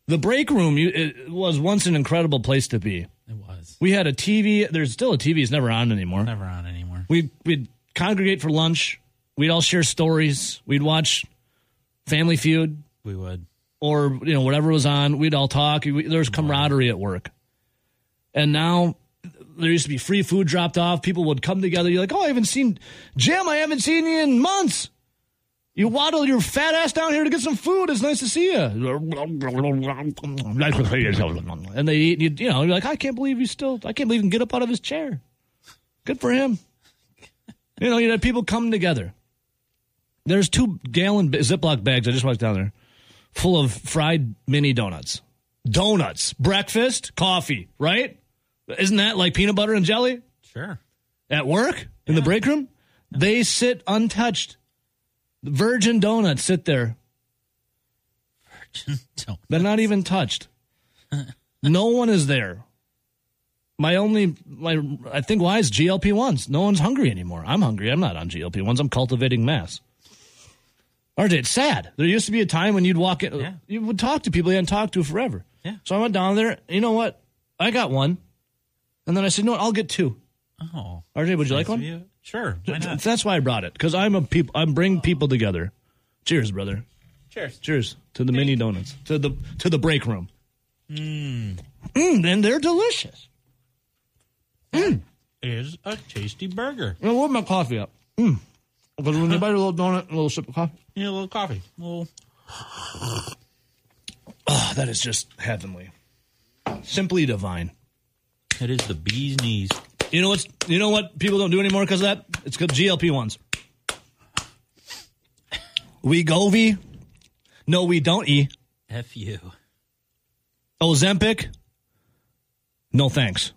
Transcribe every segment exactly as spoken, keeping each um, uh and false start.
The break room you, it was once an incredible place to be. It was. We had a T V. There's still a T V. It's never on anymore. Never on anymore. We'd, we'd congregate for lunch. We'd all share stories. We'd watch Family Feud. We would. Or, you know, whatever was on. We'd all talk. We, there was camaraderie at work. And now there used to be free food dropped off. People would come together. You're like, oh, I haven't seen Jim. I haven't seen you in months. You waddle your fat ass down here to get some food. It's nice to see you. And they eat, you, you know, you're like, I can't believe he's still, I can't believe he can get up out of his chair. Good for him. You know, you had people come together. There's two gallon Ziploc bags. I just walked down there full of fried mini donuts. Donuts. Breakfast, coffee, right? Isn't that like peanut butter and jelly? Sure. At work? In yeah. the break room? They sit untouched. Virgin donuts sit there. Virgin donuts. They're not even touched. No one is there. My only, my I think why is G L P ones. No one's hungry anymore. I'm hungry. I'm not on G L P ones. I'm cultivating mass. R J, it's sad. There used to be a time when you'd walk in, yeah. you would talk to people you hadn't talked to forever. Yeah. So I went down there. You know what? I got one. And then I said, no, I'll get two. Oh. R J, would you like one? You. Sure. Why not? That's why I brought it. Because I'm a people. I'm bringing people together. Cheers, brother. Cheers. Cheers to the mini donuts. To the to the break room. Mmm. Mmm, and they're delicious. Mmm. Is a tasty burger. I love my coffee up. Mmm. Because when you bite a little donut, a little sip of coffee. Yeah, a little coffee. A little. Oh, that is just heavenly. Simply divine. It is the bee's knees. You know what's? You know what people don't do anymore because of that? It's because G L P ones. Wegovy. No, we don't eat. F you. Ozempic. No thanks.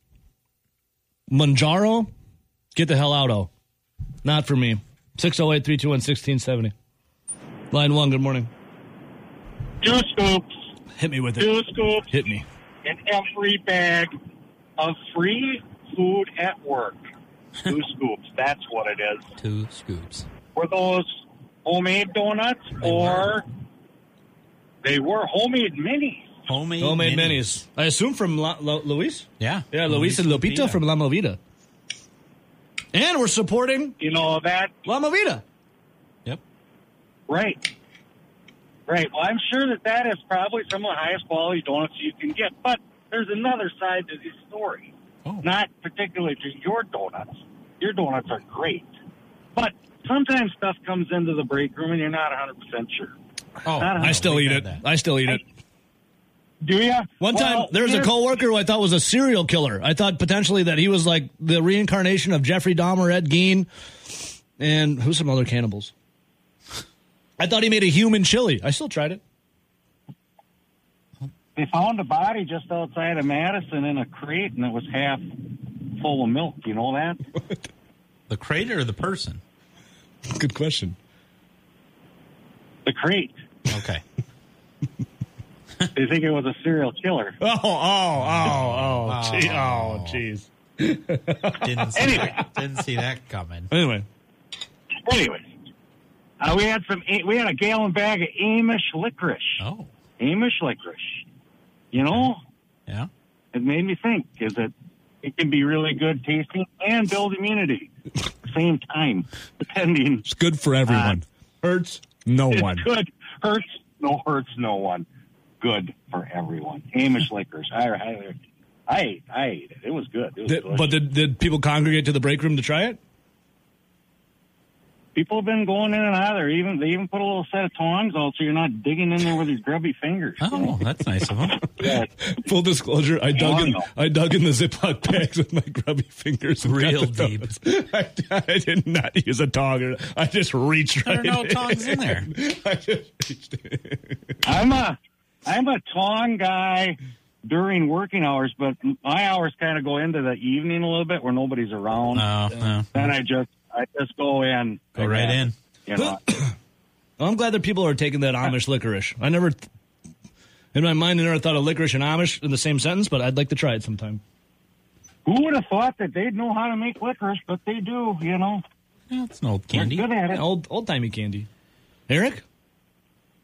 Manjaro. Get the hell out, oh. Not for me. six oh eight, three two one, one six seven oh. Line one, good morning. Two scoops. Hit me with it. Two scoops. Hit me. In every bag of free food at work. Two scoops. That's what it is. Two scoops. Were those homemade donuts They or were. they were homemade minis? Homemade, Homemade minis. minis. I assume from La- La- Luis? Yeah. Yeah, Luis, and Lupita from La Movida. And we're supporting You know that? La Movida. Yep. Right. Right. Well, I'm sure that that is probably some of the highest quality donuts you can get. But there's another side to this story. Oh. Not particularly to your donuts. Your donuts are great. But sometimes stuff comes into the break room and you're not one hundred percent sure. Oh, Not I still eat it. I still eat it. Do you? One time, well, there was a here's- coworker who I thought was a serial killer. I thought potentially that he was like the reincarnation of Jeffrey Dahmer, Ed Gein, and who's some other cannibals. I thought he made a human chili. I still tried it. They found a body just outside of Madison in a crate, and it was half full of milk. You know that? The crate or the person? Good question. The crate. Okay. They think it was a serial killer. Oh, oh, oh, oh, gee, oh, jeez. Didn't see Anyway. that, didn't see that coming. Anyway, Anyways, uh, we had some. We had a gallon bag of Amish licorice. Oh. Amish licorice. You know, Yeah. it made me think: is that it can be really good tasting and build immunity at the same time, depending. it's good for everyone. Hurts no It's one. good. Hurts no hurts no one. Good for everyone. Amish licorice. I I I ate, I ate it. It was good. It was Did, delicious. but did, did people congregate to the break room to try it? People have been going in and out of there. Even they even put a little set of tongs out so you're not digging in there with your grubby fingers. you Oh, know? that's nice of them. Yeah. Full disclosure, I dug in. no. I dug in the Ziploc bags with my grubby fingers. And Real got the deep. donuts. I, I did not use a tong. Or, I just reached There right. are no tongs in there. I just reached in. I'm a I'm a tong guy during working hours, but my hours kind of go into the evening a little bit where nobody's around. No, no. Then I just I just go in. Go right in. You know. Well, I'm glad that people are taking that Amish licorice. I never, in my mind, I never thought of licorice and Amish in the same sentence, but I'd like to try it sometime. Who would have thought that they'd know how to make licorice, but they do, you know. Yeah, it's an old They're candy. good at it. Yeah, old old timey candy. Eric,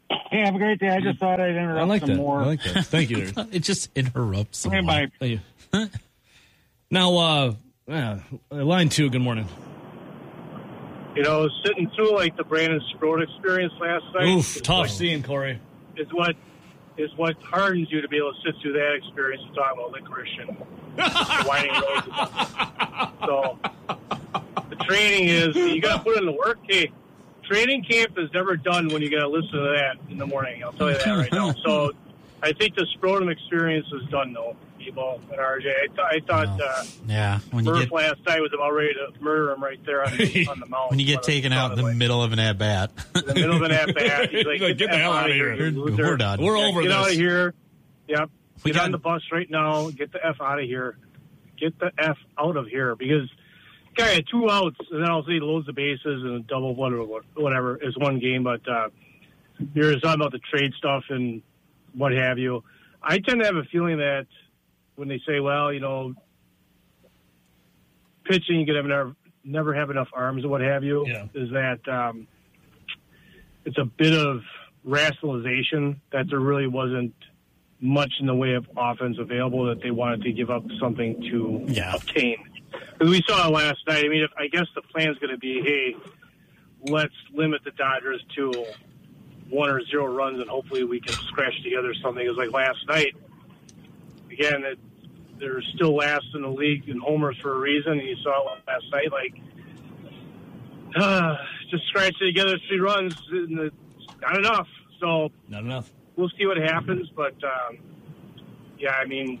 Hey, have a great day. I just thought I'd interrupt I like some that. more. I like that. Thank you. It just interrupts. Hey, someone. bye. Thank you. Now, uh, yeah, line two, good morning. You know, sitting through like the Brandon Sprode experience last night. Oof, is tough what- scene, Corey. Is what is what hardens you to be able to sit through that experience and talk about licorice and whining roses. So the training is you got to put in the work. Hey, training camp is never done when you got to listen to that in the morning. I'll tell you that right now. So I think the Sprode experience is done though. Ebo and R J. I, th- I thought uh, Yeah, when you Murph get last night was about ready to murder him right there on the, on the mound. when you get taken out in the like, middle of an at bat. in the middle of an at bat, he's like, Get the hell out of here. you We're, loser. we're done. We're Yeah, over get this. out of here. Yep. We Get got- on the bus right now. Get the F out of here. Get the F out of here because guy had two outs and then I'll say he loads the bases and a double whatever whatever is one game. But uh, you're talking about the trade stuff and what have you. I tend to have a feeling that when they say, well, you know, pitching, you could have never, never have enough arms or what have you, Yeah. is that um, it's a bit of rationalization that there really wasn't much in the way of offense available that they wanted to give up something to Yeah. obtain. Because we saw it last night. I mean, if, I guess the plan's going to be, hey, let's limit the Dodgers to one or zero runs and hopefully we can scratch together something. It was like last night. Again, it, they're still last in the league in homers for a reason. And you saw it last night. Like, uh, just scratch it together three runs, and it's not enough. So Not enough. we'll see what happens. But, um, yeah, I mean,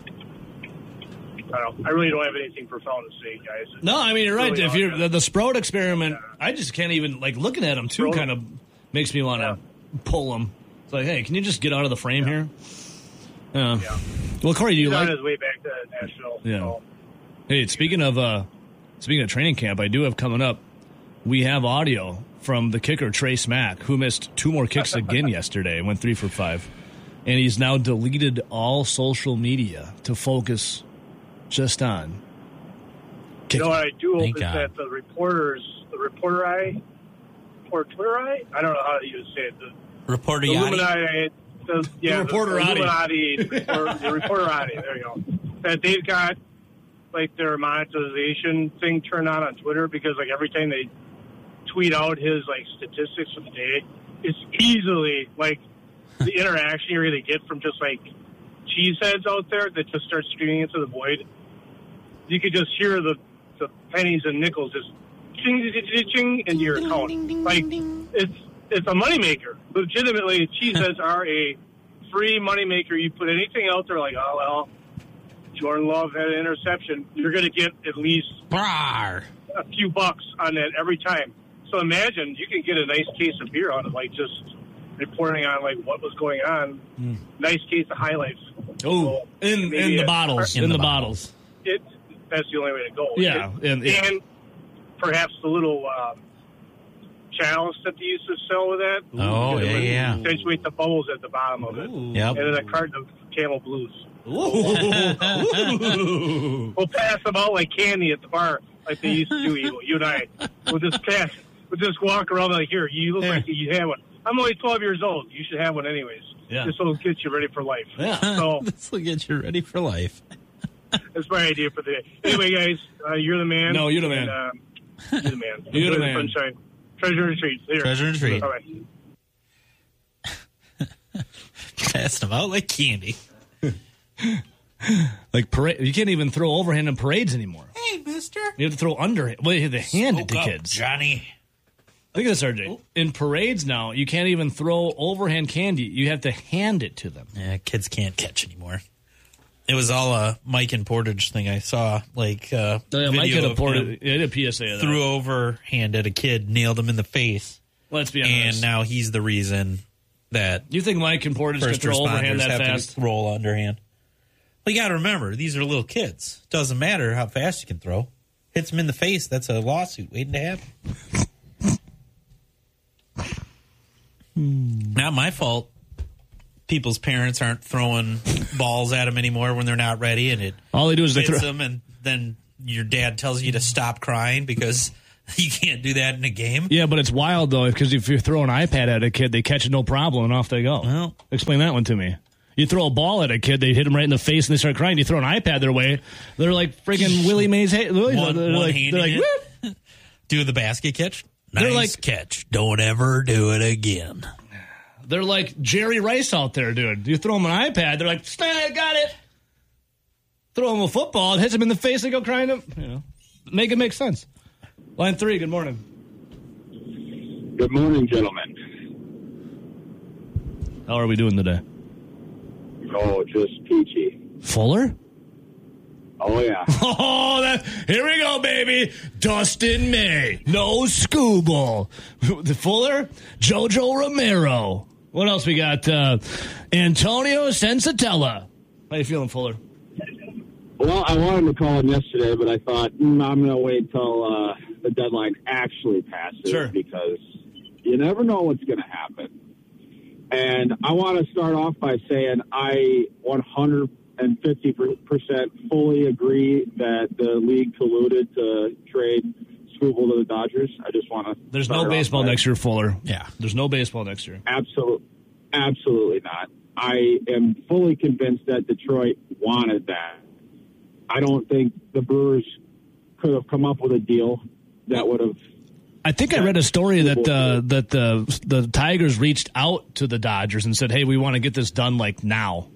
I don't know. I really don't have anything profound to say, guys. It's No, I mean, you're right. really If not you're good. the, the Sprode experiment, I just can't even, like, looking at him, too, Sprode- kind of makes me want to Yeah. pull him. It's like, hey, can you just get out of the frame here? Uh, Yeah. Well, Corey, do you He's like... on his way back to Nashville. Yeah. So. Hey, speaking of uh, speaking of training camp, I do have coming up. We have audio from the kicker Trey Smack, who missed two more kicks again yesterday, went three for five, and he's now deleted all social media to focus just on You kicking. know what I do hope Thank is God. that the reporters, the reporter eye, or Twitter eye, I don't know how to even say it. The, Reporter the Yachty. Illuminati, the, yeah, The reporterati. the Illuminati, or the reporterati. There you go. That they've got like their monetization thing turned on on Twitter because like every time they tweet out his like statistics for the day, it's easily like the interaction you're going to get from just like cheeseheads out there that just start screaming into the void. You could just hear the, the pennies and nickels just ching, ching, ching, ching into your account. Like it's it's a moneymaker. Legitimately, cheeseheads are a free moneymaker. You put anything out there like, oh well, Jordan Love had an interception, you're going to get at least Brar. a few bucks on that every time. So imagine you can get a nice case of beer on it, like just reporting on like what was going on. Mm. Nice case of highlights. Oh, in in maybe the a- bottles, in, in the, the bottles. It that's the only way to go. Yeah, It- and- and, perhaps the little um, chalice that they used to sell with that. Oh, Because it yeah, would yeah. accentuate the bubbles at the bottom of it, Yep. and then a carton of Camel Blues. Ooh. We'll pass them out like candy at the bar, like they used to do. You, you and I, we'll just pass. We'll just walk around like, here, you look Here. like you have one. I'm only twelve years old. You should have one anyways. Yeah. Just so it gets you ready for life. Yeah. So This will get you ready for life. that's my idea for the day. Anyway, guys, uh, you're the man. No, you're the man. And, um, you're the man. You're the Enjoy man. Sunshine. Treasure and treats. Here. Treasure and treat. All right. Passing them out like candy. Like parade, you can't even throw overhand in parades anymore. Hey, mister. You have to throw underhand. Well, you have to hand it to Woke up, kids. Johnny. Look at this, R J. In parades now, you can't even throw overhand candy. You have to hand it to them. Yeah, kids can't catch anymore. It was all a Mike and Portage thing I saw. Like, uh, Oh, Mike video had a, of port- him he had a P S A of that. threw overhand at a kid, nailed him in the face, Let's be honest. and now he's the reason that You think Mike and Portage could first throw overhand responders that have fast? to roll underhand. Well, you got to remember, these are little kids. Doesn't matter how fast you can throw. Hits them in the face, that's a lawsuit waiting to happen. Not my fault. People's parents aren't throwing balls at them anymore when they're not ready, and it All they do is they hits throw. them, and then your dad tells you to stop crying because You can't do that in a game. Yeah, but it's wild, though, because if you throw an iPad at a kid, they catch it no problem, and off they go. Well, explain that one to me. You throw a ball at a kid, they hit them right in the face, and they start crying. You throw an iPad their way, they're like freaking Willie Mays. Hey, one, they're one like, they're like it. Do the basket catch. Nice They're like, catch. Don't ever do it again. They're like Jerry Rice out there, dude. You throw them an iPad, they're like, I got it. Throw them a football, it hits them in the face, they go crying. Them, you know, make it make sense. Line three, good morning. Good morning, gentlemen. How are we doing today? Oh, just peachy. Fuller? Oh, yeah. Oh, that, here we go, baby. Dustin May. No Scooble. The Fuller? Jojo Romero. What else we got? Uh, Antonio Sensatella. How you feeling, Fuller? Well, I wanted to call in yesterday, but I thought mm, I'm going to wait till uh, the deadline actually passes sure. because you never know what's going to happen. And I want to start off by saying I one hundred fifty percent fully agree that the league colluded to trade Scooble to the Dodgers. I just want to. There's no baseball next year, Fuller. Yeah. There's no baseball next year. Absolutely. Absolutely not. I am fully convinced that Detroit wanted that. I don't think the Brewers could have come up with a deal that would have. I think I read a story that uh, that the the Tigers reached out to the Dodgers and said, "Hey, we want to get this done like now."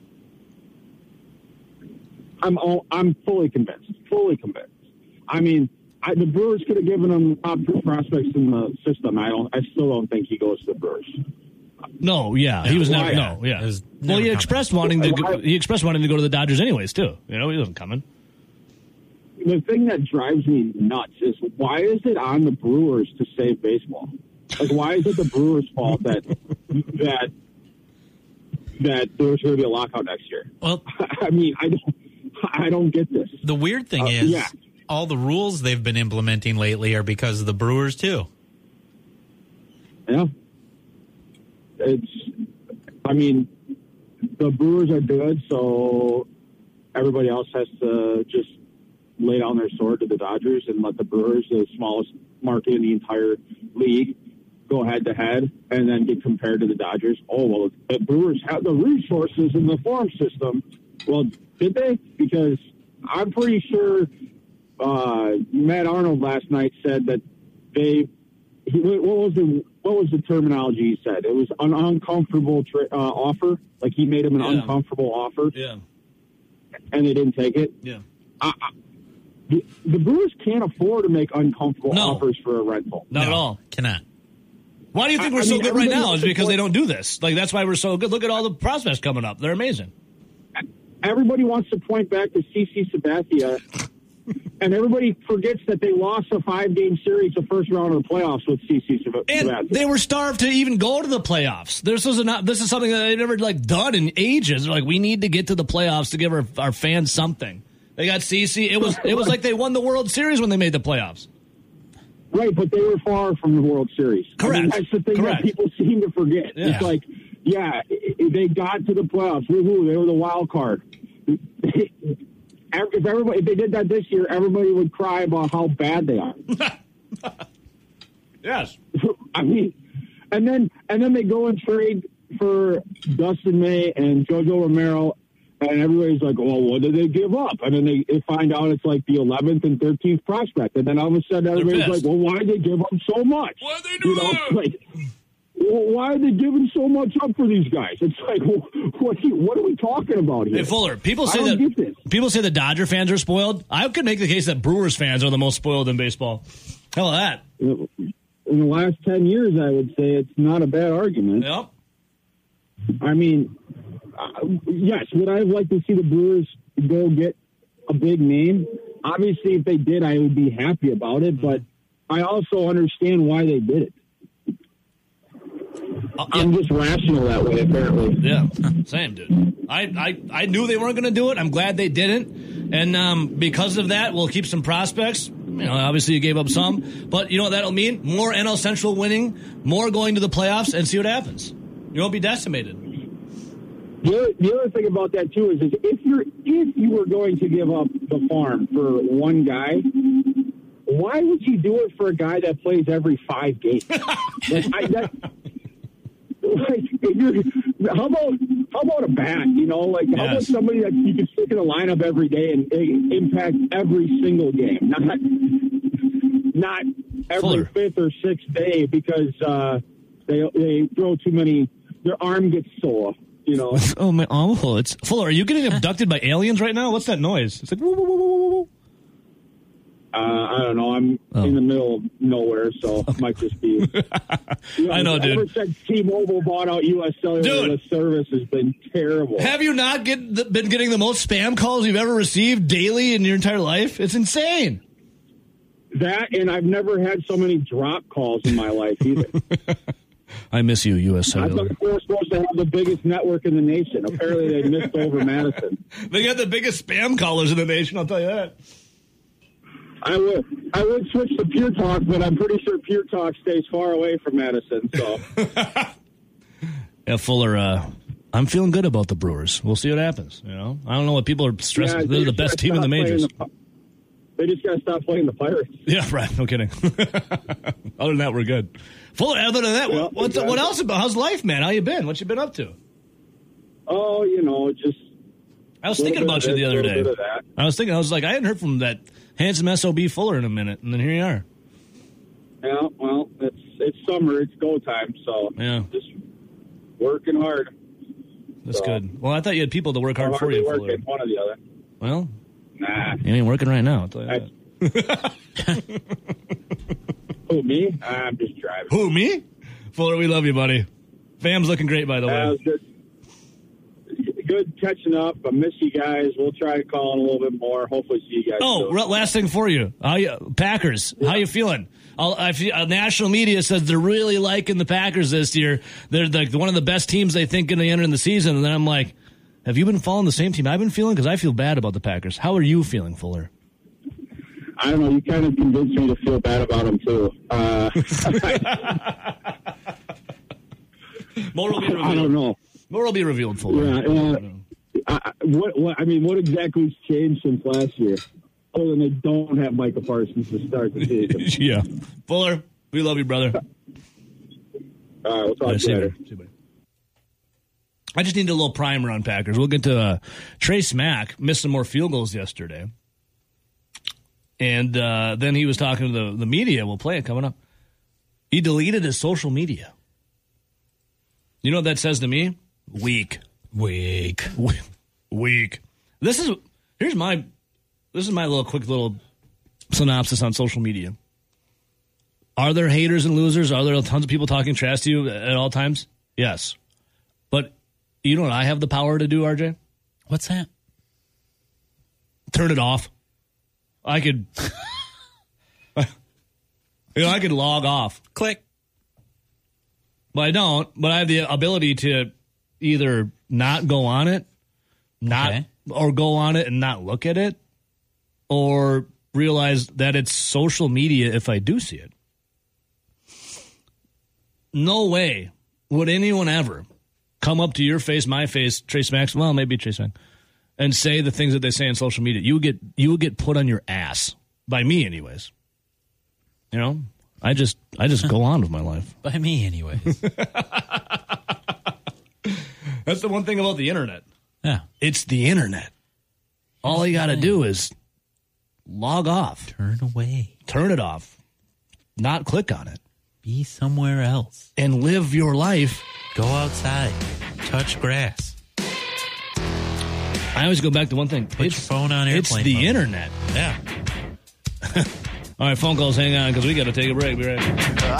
I'm all, I'm fully convinced. Fully convinced. I mean, I, the Brewers could have given him top two prospects in the system. I don't. I still don't think he goes to the Brewers. No, yeah, he was Why? never. No, yeah. It was Well, he never expressed coming. wanting to. Go, Why? he expressed wanting to go to the Dodgers anyways too. You know, he wasn't coming. The thing that drives me nuts is why is it on the Brewers to save baseball? Like, why is it the Brewers' fault that that that there's going to be a lockout next year? Well, I mean, I don't. I don't get this. The weird thing Uh, is, yeah. all the rules they've been implementing lately are because of the Brewers too. Yeah. It's, I mean, the Brewers are good, so everybody else has to just lay down their sword to the Dodgers and let the Brewers, the smallest market in the entire league, go head to head and then get compared to the Dodgers. Oh, well, the Brewers have the resources in the farm system. Well, did they? Because I'm pretty sure uh, Matt Arnold last night said that they. He, what was the what was the terminology he said? It was an uncomfortable tra- uh, offer. Like he made him an Yeah. uncomfortable offer, Yeah, and they didn't take it. yeah. I, I, the, the Brewers can't afford to make uncomfortable No. offers for a rental. Not No, at all. Cannot. Why do you think I- we're I so mean, good right everybody now? wants Is to because play- they don't do this. Like that's why we're so good. Look at all the prospects coming up; they're amazing. Everybody wants to point back to C C Sabathia, and everybody forgets that they lost a five-game series, the first round of the playoffs with C C Sabathia. And they were starved to even go to the playoffs. This is not. This is something that they've never like done in ages. They're like, we need to get to the playoffs to give our, our fans something. They got C C. It was it was like they won the World Series when they made the playoffs. Right, but they were far from the World Series. Correct. I mean, that's the thing Correct. that people seem to forget. Yeah. It's like, yeah, they got to the playoffs. Woo-hoo, they were the wild card. If everybody, if they did that this year, everybody would cry about how bad they are. Yes. I mean, and then and then they go and trade for Dustin May and Jojo Romero, and everybody's like, "Well, what did they give up?" And then they, they find out it's like the eleventh and thirteenth prospect, and then all of a sudden everybody's pissed. like, "Well, why did they give up so much?" Why'd they do you know, that? like, well, why are they giving so much up for these guys? It's like, well, what, are you, what are we talking about here? Hey Fuller, people I say don't that get this. people say the Dodger fans are spoiled. I could make the case that Brewers fans are the most spoiled in baseball. Hell of that. In the last ten years, I would say it's not a bad argument. Yep. I mean, uh, yes, would I have liked to see the Brewers go get a big name? Obviously, if they did, I would be happy about it, but I also understand why they did it. Uh, I'm just rational that way, apparently. Yeah, same, dude. I, I, I knew they weren't going to do it. I'm glad they didn't. And um, because of that, we'll keep some prospects. You know, obviously you gave up some. But you know what that'll mean? More N L Central winning, more going to the playoffs, and see what happens. You won't be decimated. The other, the other thing about that, too, is, is if you're if you were going to give up the farm for one guy, why would you do it for a guy that plays every five games? like, I, that, like, if you're, how about how about a bat? You know, like how Yes. about somebody that you can stick in a lineup every day and, and impact every single game, not not every Fuller. fifth or sixth day because uh, they they throw too many. Their arm gets sore. You know. Oh my oh, it's Fuller. Are you getting abducted by aliens right now? What's that noise? It's like woo, woo, woo, woo, woo. Uh, I don't know. I'm Oh. in the middle of nowhere, so it might just be. You I know, dude. Ever since T-Mobile bought out U S Cellular, Dude. the service has been terrible. Have you not get the, been getting the most spam calls you've ever received daily in your entire life? It's insane. That, and I've never had so many drop calls in my life either. I miss you, U S I Cellular. thought we were supposed to have the biggest network in the nation. Apparently, they missed over Madison. They got the biggest spam callers in the nation, I'll tell you that. I would, I would switch to Pure Talk, but I'm pretty sure Pure Talk stays far away from Madison. So, Yeah, Fuller, uh, I'm feeling good about the Brewers. We'll see what happens. You know, I don't know what people are stressing. Yeah, They're the just best gotta team in the stop playing majors. the- they just got to stop playing the Pirates. Yeah, right. No kidding. Other than that, we're good. Fuller, other than that, Yeah, what, what's, exactly. what else about? How's life, man? How you been? What you been up to? Oh, you know, just. I was little thinking bit about of you the this, other little day. bit of that. I was thinking, I was like, I hadn't heard from that handsome S O B Fuller in a minute, and then here you are. Yeah, well, it's it's summer, it's go time, so Yeah. just working hard. That's So- good. Well, I thought you had people to work hard I'm for hardly you, Fuller. working, one or the other. Well, Nah. you ain't working right now. I'll tell you I- that. Who, me? I'm just driving. Who, me? Fuller, we love you, buddy. Fam's looking great, by the way. Uh, it was good. Good catching up. I miss you guys. We'll try to call in a little bit more. Hopefully see you guys Oh, soon. r- last thing for you. How you Packers, how you feeling? I'll, I feel, uh, national media says they're really liking the Packers this year. They're like one of the best teams they think going to enter in the season. And then I'm like, have you been following the same team I've been feeling? Because I feel bad about the Packers. How are you feeling, Fuller? I don't know. You kind of convinced me to feel bad about them, too. Uh, More will be I don't revealed. know. More will be revealed, Fuller. Yeah, uh, I, I- what, what, I mean, what exactly has changed since last year? Other than they don't have Micah Parsons to start the season. Yeah. Fuller, we love you, brother. All right, we'll talk Yeah, to see you you, later. buddy. See you, buddy. I just need a little primer on Packers. We'll get to uh, Trace Mack missed some more field goals yesterday. And uh, then he was talking to the, the media. We'll play it coming up. He deleted his social media. You know what that says to me? Weak. Weak. Weak. This is here's my this is my little quick little synopsis on social media. Are there haters and losers? Are there tons of people talking trash to you at all times? Yes. But you know what I have the power to do, R J? What's that? Turn it off. I could you know, I could log off. Click. But I don't. But I have the ability to either not go on it, not Okay. or go on it and not look at it, or realize that it's social media if I do see it. No way would anyone ever come up to your face, my face, Trace Max, well, maybe Trace Max, and say the things that they say on social media. You would get you would get put on your ass by me, anyways. You know, I just I just go on with my life. By me, anyways. That's the one thing about the internet. Yeah. It's the internet. All you got to do is log off, Turn away. turn it off, not click on it, Be somewhere else. and live your life. Go outside. Touch grass. I always go back to one thing. Put your phone on It's airplane the mode. internet. Yeah. All right, phone calls, hang on, because we got to take a break. Be right back.